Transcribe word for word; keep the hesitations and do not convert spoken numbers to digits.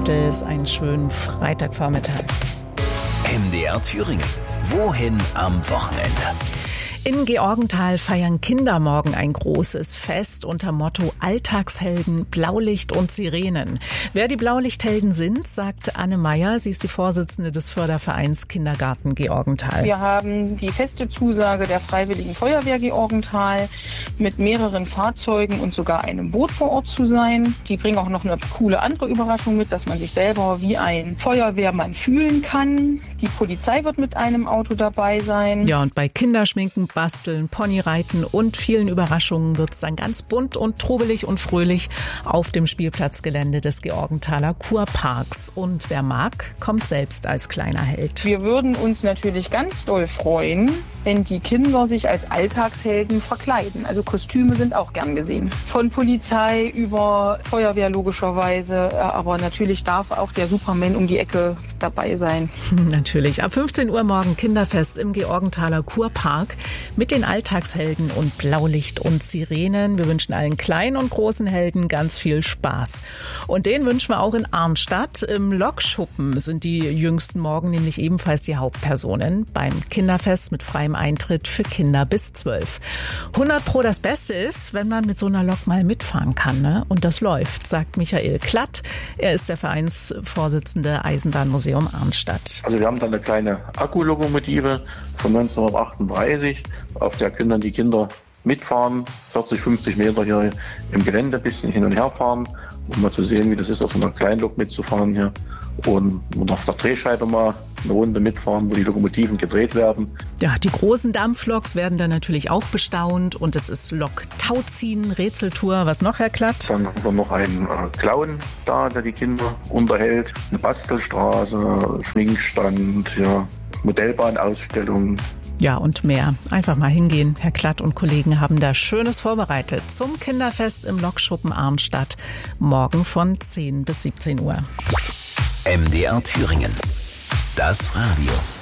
Bartels einen schönen Freitagvormittag. M D R Thüringen. Wohin am Wochenende? In Georgenthal feiern Kinder morgen ein großes Fest unter Motto Alltagshelden, Blaulicht und Sirenen. Wer die Blaulichthelden sind, sagt Anne Meyer. Sie ist die Vorsitzende des Fördervereins Kindergarten Georgenthal. Wir haben die feste Zusage der Freiwilligen Feuerwehr Georgenthal, mit mehreren Fahrzeugen und sogar einem Boot vor Ort zu sein. Die bringen auch noch eine coole andere Überraschung mit, dass man sich selber wie ein Feuerwehrmann fühlen kann. Die Polizei wird mit einem Auto dabei sein. Ja, und bei Kinderschminken, Basteln, Ponyreiten und vielen Überraschungen wird es dann ganz bunt und trubelig und fröhlich auf dem Spielplatzgelände des Georgenthaler Kurparks. Und wer mag, kommt selbst als kleiner Held. Wir würden uns natürlich ganz doll freuen, wenn die Kinder sich als Alltagshelden verkleiden. Also Kostüme sind auch gern gesehen. Von Polizei über Feuerwehr logischerweise, aber natürlich darf auch der Superman um die Ecke dabei sein. Natürlich. Ab fünfzehn Uhr morgen Kinderfest im Georgenthaler Kurpark mit den Alltagshelden und Blaulicht und Sirenen. Wir wünschen allen kleinen und großen Helden ganz viel Spaß. Und den wünschen wir auch in Arnstadt. Im Lokschuppen sind die Jüngsten morgen nämlich ebenfalls die Hauptpersonen beim Kinderfest mit freiem Eintritt für Kinder bis zwölf. hundert Pro das Beste ist, wenn man mit so einer Lok mal mitfahren kann, ne? Und das läuft, sagt Michael Klatt. Er ist der Vereinsvorsitzende Eisenbahnmuseum Arnstadt. Also wir haben dann eine kleine Akkulokomotive von neunzehnhundertachtunddreißig, auf der können dann die Kinder mitfahren, vierzig, fünfzig Meter hier im Gelände ein bisschen hin und her fahren, um mal zu sehen, wie das ist, auf so einer Kleinlok mitzufahren hier. Und man darf auf der Drehscheibe mal eine Runde mitfahren, wo die Lokomotiven gedreht werden. Ja, die großen Dampfloks werden dann natürlich auch bestaunt und es ist Lok-Tauziehen, Rätseltour. Was noch, Herr Klatt? Dann haben wir noch einen äh, Clown da, der die Kinder unterhält, eine Bastelstraße, Schminkstand, ja, Modellbahnausstellung. Ja, und mehr. Einfach mal hingehen. Herr Klatt und Kollegen haben da Schönes vorbereitet zum Kinderfest im Lokschuppen Arnstadt. Morgen von zehn bis siebzehn Uhr. M D R Thüringen. Das Radio.